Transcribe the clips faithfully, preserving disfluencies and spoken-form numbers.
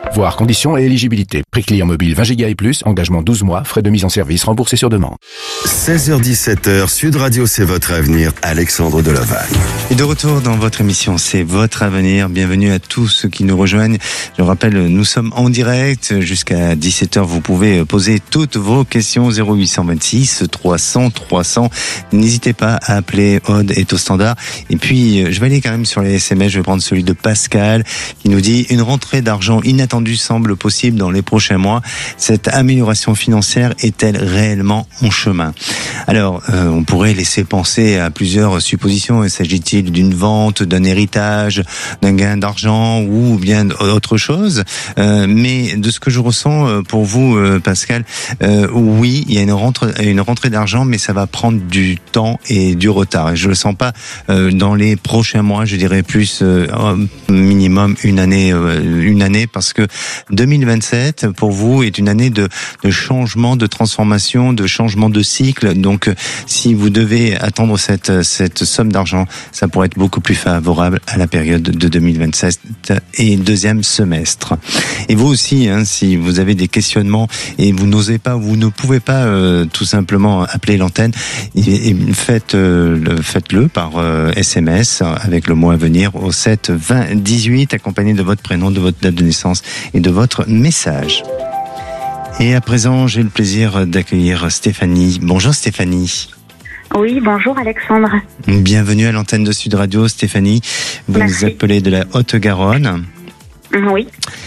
Voir conditions et éligibilité. Prix client mobile vingt giga et plus, engagement douze mois, frais de mise en service remboursés sur demande. seize heures dix-sept heures, Sud Radio, c'est votre avenir. Alexandre Delovac. Et de retour dans votre émission, c'est votre avenir. Bienvenue à tous ceux qui nous rejoignent. Je rappelle, nous sommes en direct jusqu'à dix-sept heures. Vous pouvez poser toutes vos questions. Zéro huit cent vingt-six trois cents trois cents. N'hésitez pas à appeler. Aude est au standard. Et puis, je vais aller quand même sur les S M S. Je vais prendre celui de Pascal qui nous dit: une rentrée d'argent inattendue semble possible dans les prochains mois. Cette amélioration financière est-elle réellement en chemin? Alors, euh, on pourrait laisser penser à plusieurs suppositions. S'agit-il d'une vente, d'un héritage, d'un gain d'argent ou bien autre chose? euh, Mais de ce que je ressens pour vous, euh, Pascal, euh, oui, il y a une rentrée, une rentrée d'argent, mais ça va prendre du temps et du retard. Et je le sens pas euh, dans les prochains mois. Je dirais plus euh, minimum une année, euh, une année, parce que deux mille vingt-sept pour vous est une année de, de changement, de transformation, de changement de cycle. Donc, si vous devez attendre cette cette somme d'argent, ça pourrait être beaucoup plus favorable à la période de deux mille vingt-sept et deuxième semestre. Et vous aussi, hein, si vous avez des questionnements et vous n'osez pas, vous ne pouvez pas euh, tout simplement appeler l'antenne, et, et faites euh, le, faites-le par euh, S M S avec le mot à venir au sept vingt dix-huit, accompagné de votre prénom, de votre date de naissance et de votre message. Et à présent, j'ai le plaisir d'accueillir Stéphanie. Bonjour Stéphanie. Oui, bonjour Alexandre. Bienvenue à l'antenne de Sud Radio, Stéphanie. Vous Merci. nous appelez de la Haute-Garonne. Oui.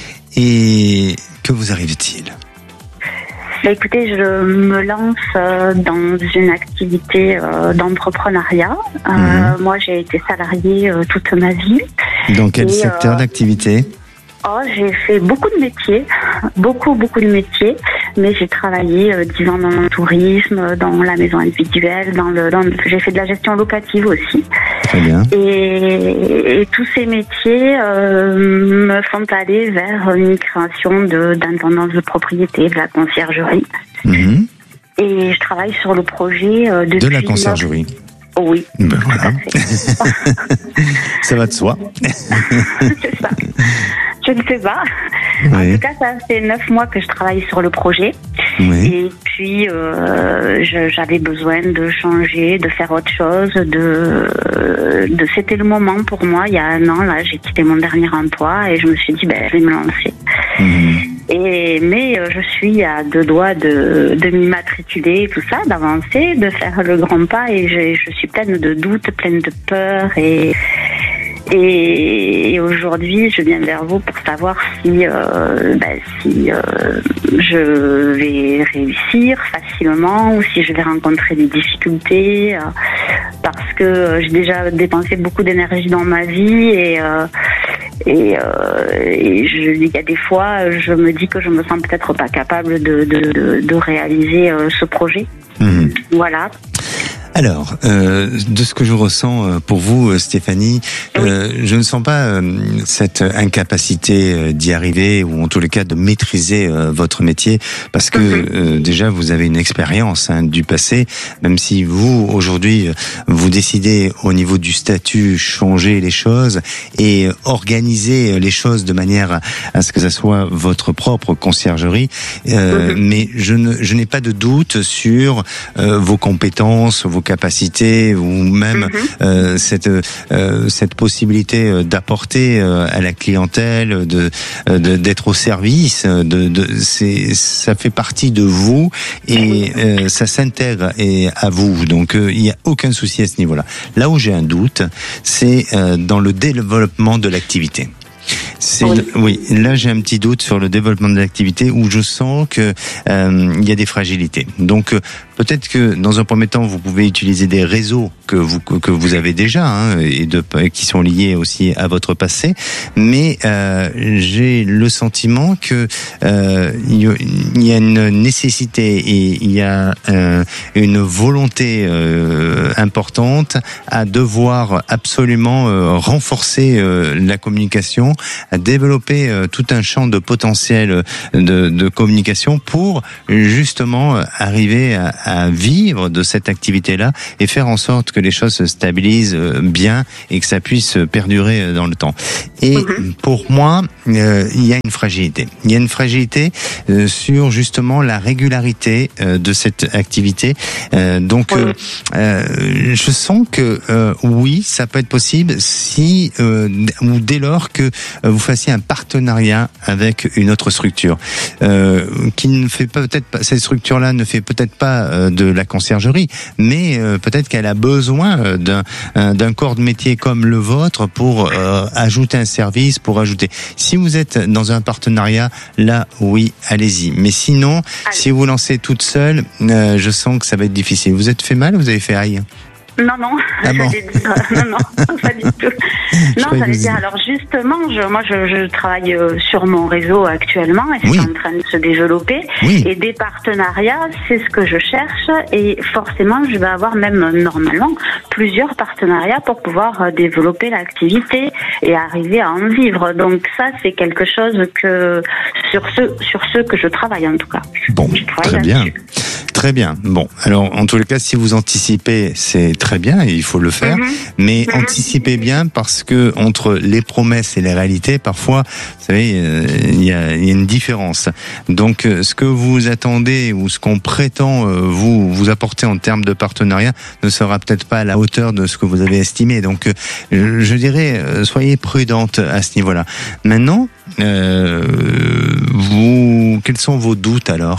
Et que vous arrive-t-il ? Bah, écoutez, je me lance euh, dans une activité euh, d'entrepreneuriat. Euh, Mhm. Moi, j'ai été salariée euh, toute ma vie. Dans quel Et, secteur euh, d'activité ? Oh, j'ai fait beaucoup de métiers, beaucoup, beaucoup de métiers, mais j'ai travaillé euh, dix ans dans le tourisme, dans la maison individuelle, dans le, dans le- j'ai fait de la gestion locative aussi. Très bien. Et, et tous ces métiers euh, me font aller vers une création de, d'intendance de propriété, de la conciergerie. Mhm. Et je travaille sur le projet euh, depuis... De la conciergerie. Oh, oui, Ben tout voilà. à fait. Ça va de soi. C'est ça. Je ne sais pas. En Oui. tout cas, ça fait neuf mois que je travaille sur le projet. Oui. Et puis, euh, je- j'avais besoin de changer, de faire autre chose. De, de, c'était le moment pour moi. Il y a un an, là, j'ai quitté mon dernier emploi et je me suis dit, ben, je vais me lancer. Mhm. Et, mais euh, je suis à deux doigts de, de m'immatriculer, tout ça, d'avancer, de faire le grand pas. Et je, je suis pleine de doutes, pleine de peur. Et, et, et aujourd'hui, je viens vers vous pour savoir si, euh, ben, si euh, je vais réussir facilement ou si je vais rencontrer des difficultés. Euh, parce que euh, j'ai déjà dépensé beaucoup d'énergie dans ma vie et... Euh, Et, euh, et je, il y a des fois, je me dis que je me sens peut-être pas capable de, de, de, de réaliser euh, ce projet. Mhm. Voilà. Alors, euh, de ce que je ressens pour vous, Stéphanie, euh, je ne sens pas euh, cette incapacité d'y arriver, ou en tous les cas de maîtriser euh, votre métier, parce que euh, déjà vous avez une expérience hein, du passé, même si vous, aujourd'hui, vous décidez au niveau du statut changer les choses et organiser les choses de manière à ce que ça soit votre propre conciergerie, euh, mm-hmm. mais je ne, je n'ai pas de doute sur euh, vos compétences, vos capacités ou même mm-hmm. euh, cette euh, cette possibilité d'apporter euh, à la clientèle, de, de d'être au service, de, de c'est ça fait partie de vous et euh, ça s'intègre et à vous. Donc euh, il y a aucun souci à ce niveau-là. Là où j'ai un doute, c'est euh, dans le développement de l'activité. C'est oui. oui, là j'ai un petit doute sur le développement de l'activité où je sens que euh, il y a des fragilités. Donc euh, peut-être que dans un premier temps vous pouvez utiliser des réseaux que vous que vous avez déjà hein, et de qui sont liés aussi à votre passé, mais euh, j'ai le sentiment que euh, il y a une nécessité et il y a euh, une volonté euh, importante à devoir absolument euh, renforcer euh, la communication justement à développer euh, tout un champ de potentiel de, de communication pour justement arriver à, à vivre de cette activité-là et faire en sorte que les choses se stabilisent bien et que ça puisse perdurer dans le temps. Et mm-hmm. pour moi, euh, il y a une fragilité. Il y a une fragilité euh, sur justement la régularité euh, de cette activité. Euh, donc, oui. euh, euh, je sens que euh, oui, ça peut être possible si euh, ou dès lors que vous fassiez un partenariat avec une autre structure euh, qui ne fait pas peut-être pas, cette structure-là ne fait peut-être pas euh, de la conciergerie, mais euh, peut-être qu'elle a besoin d'un d'un corps de métier comme le vôtre pour euh, ajouter un service, pour ajouter. Si vous êtes dans un partenariat, là, oui, allez-y. Mais sinon, allez. Si vous lancez toute seule, euh, je sens que ça va être difficile. Vous êtes fait mal ou vous avez fait aïe ? Non, non, ah bon. dire, non, non, pas du tout. Non, ça veut dire, alors justement, je, moi je, je travaille sur mon réseau actuellement et c'est oui. en train de se développer. Oui. Et des partenariats, c'est ce que je cherche et forcément, je vais avoir même normalement plusieurs partenariats pour pouvoir développer l'activité et arriver à en vivre. Donc ça, c'est quelque chose que, sur ce, sur ce que je travaille en tout cas. Bon, très bien. Très bien. Bon, alors en tous les cas, si vous anticipez, c'est très bien, et il faut le faire, mmh. mais mmh. anticipez bien parce que entre les promesses et les réalités, parfois, vous savez, il euh, y, a, y a une différence. Donc, euh, ce que vous attendez ou ce qu'on prétend euh, vous vous apporter en termes de partenariat ne sera peut-être pas à la hauteur de ce que vous avez estimé. Donc, euh, je, je dirais, euh, soyez prudente à ce niveau-là. Maintenant, euh, vous, quels sont vos doutes alors ?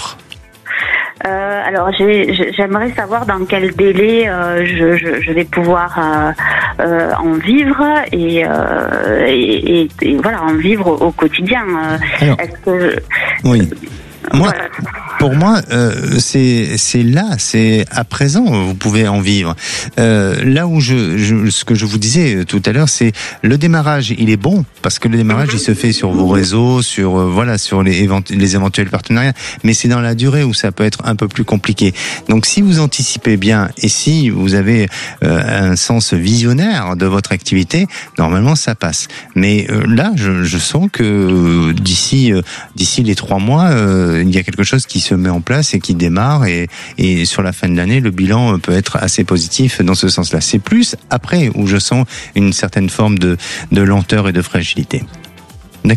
Euh, alors, j'ai, j'aimerais savoir dans quel délai euh, je, je, je vais pouvoir euh, euh, en vivre et, euh, et, et, et voilà, en vivre au, au quotidien. Alors, Est-ce que oui. Moi, voilà. Pour moi, euh, c'est c'est là, c'est à présent, vous pouvez en vivre. Euh, là où je, je, ce que je vous disais tout à l'heure, c'est le démarrage. Il est bon parce que le démarrage, il se fait sur vos réseaux, sur euh, voilà, sur les, évent- les éventuels partenariats. Mais c'est dans la durée où ça peut être un peu plus compliqué. Donc, si vous anticipez bien et si vous avez euh, un sens visionnaire de votre activité, normalement, ça passe. Mais euh, là, je, je sens que euh, d'ici euh, d'ici les trois mois. Euh, il y a quelque chose qui se met en place et qui démarre et, et sur la fin de l'année, le bilan peut être assez positif dans ce sens-là. C'est plus après où je sens une certaine forme de, de lenteur et de fragilité. D'accord ?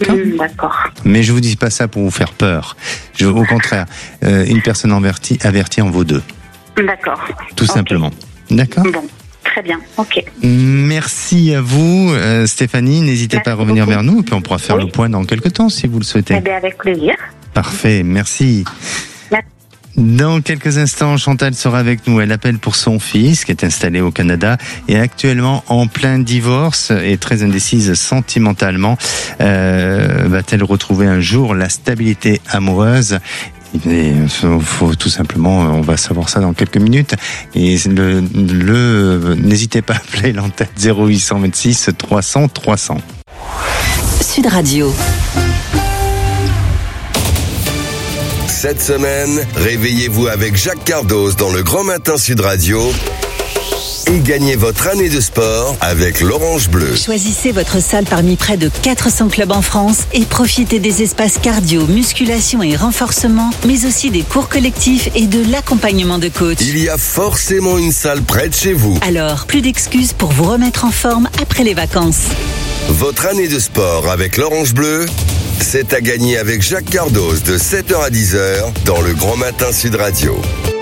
mmh, D'accord. Mais je vous dis pas ça pour vous faire peur. Je, au contraire, euh, une personne avertie, avertie en vaut deux. D'accord. Tout okay. simplement. D'accord ? Bon. Très bien, ok. Merci à vous, euh, Stéphanie. N'hésitez merci pas à revenir beaucoup. Vers nous et puis on pourra faire oui. le point dans quelques temps si vous le souhaitez. Eh bien, avec plaisir. Parfait, merci. merci. Dans quelques instants, Chantal sera avec nous. Elle appelle pour son fils qui est installé au Canada et actuellement en plein divorce et très indécise sentimentalement. Euh, va-t-elle retrouver un jour la stabilité amoureuse ? Il faut, faut tout simplement, on va savoir ça dans quelques minutes. Et le, le n'hésitez pas à appeler l'antenne zéro huit cent vingt-six trois cents trois cents. Sud Radio. Cette semaine, réveillez-vous avec Jacques Cardos dans le Grand Matin Sud Radio et gagnez votre année de sport avec l'Orange Bleu. Choisissez votre salle parmi près de quatre cents clubs en France et profitez des espaces cardio, musculation et renforcement, mais aussi des cours collectifs et de l'accompagnement de coach. Il y a forcément une salle près de chez vous. Alors, plus d'excuses pour vous remettre en forme après les vacances. Votre année de sport avec l'Orange Bleu, c'est à gagner avec Jacques Cardos de sept heures à dix heures dans le Grand Matin Sud Radio.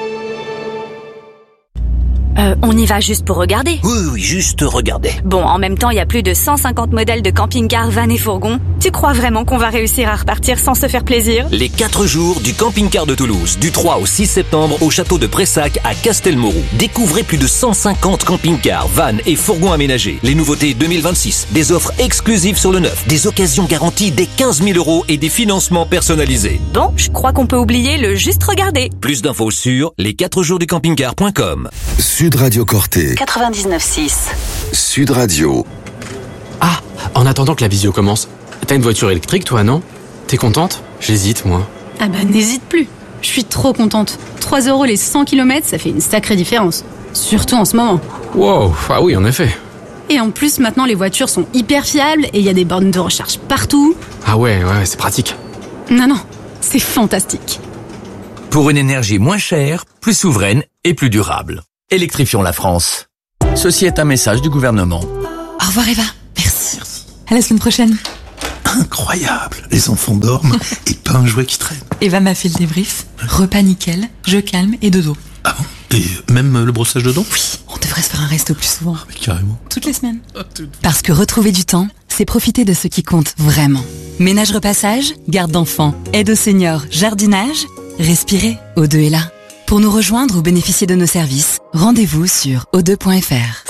Euh, on y va juste pour regarder. Oui, oui, juste regarder. Bon, en même temps, il y a plus de cent cinquante modèles de camping-cars, vannes et fourgons. Tu crois vraiment qu'on va réussir à repartir sans se faire plaisir ? Les quatre jours du camping-car de Toulouse, du trois au six septembre au château de Pressac à Castelmourou. Découvrez plus de cent cinquante camping-cars, vannes et fourgons aménagés. Les nouveautés deux mille vingt-six, des offres exclusives sur le neuf, des occasions garanties dès quinze mille euros et des financements personnalisés. Bon, je crois qu'on peut oublier le juste regarder. Plus d'infos sur les quatre jours du camping-car point com. Sud Radio Corté. quatre-vingt-dix-neuf six. Sud Radio. Ah, en attendant que la visio commence, t'as une voiture électrique toi, non ? T'es contente ? J'hésite, moi. Ah bah n'hésite plus. Je suis trop contente. trois euros les cent kilomètres, ça fait une sacrée différence. Surtout en ce moment. Wow, ah oui, en effet. Et en plus, maintenant, les voitures sont hyper fiables et il y a des bornes de recharge partout. Ah ouais, ouais, c'est pratique. Non, non, c'est fantastique. Pour une énergie moins chère, plus souveraine et plus durable. Électrifions la France. Ceci est un message du gouvernement. Au revoir Eva, merci. merci. À la semaine prochaine. Incroyable, les enfants dorment et pas un jouet qui traîne. Eva m'a fait le débrief, repas nickel, jeu calme et dodo. Ah bon? Et même le brossage de dents? Oui, on devrait se faire un resto plus souvent. Ah mais carrément. Toutes les semaines. Ah, tout... Parce que retrouver du temps, c'est profiter de ce qui compte vraiment. Ménage repassage, garde d'enfants, aide aux seniors, jardinage, respirez, O deux est là. Pour nous rejoindre ou bénéficier de nos services, rendez-vous sur o deux point f r.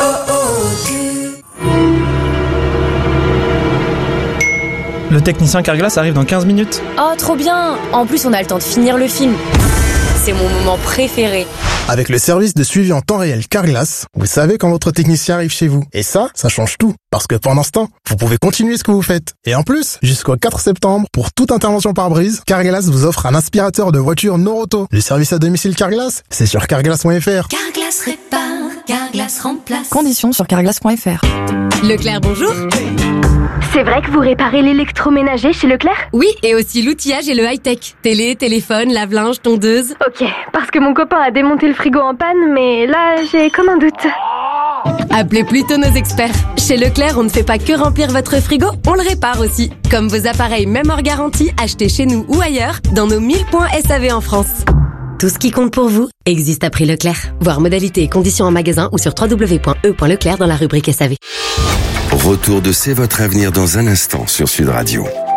Le technicien Carglass arrive dans quinze minutes. Oh, trop bien! En plus, on a le temps de finir le film. C'est mon moment préféré. Avec le service de suivi en temps réel Carglass, vous savez quand votre technicien arrive chez vous. Et ça, ça change tout. Parce que pendant ce temps, vous pouvez continuer ce que vous faites. Et en plus, jusqu'au quatre septembre, pour toute intervention par brise, Carglass vous offre un aspirateur de voiture Noroto. Le service à domicile Carglass, c'est sur carglass point f r. Carglass répare, Carglass remplace. Conditions sur carglass point f r. Leclerc, bonjour. C'est vrai que vous réparez l'électroménager chez Leclerc? Oui, et aussi l'outillage et le high-tech. Télé, téléphone, lave-linge, tondeuse. Ok, parce que mon copain a démonté le frigo en panne, mais là, j'ai comme un doute. Appelez plutôt nos experts. Chez Leclerc, on ne fait pas que remplir votre frigo, on le répare aussi. Comme vos appareils, même hors garantie, achetés chez nous ou ailleurs, dans nos mille points S A V en France. Tout ce qui compte pour vous existe à prix Leclerc. Voir modalités et conditions en magasin ou sur w w w point e point leclerc dans la rubrique S A V. Retour de C'est votre avenir dans un instant sur Sud Radio.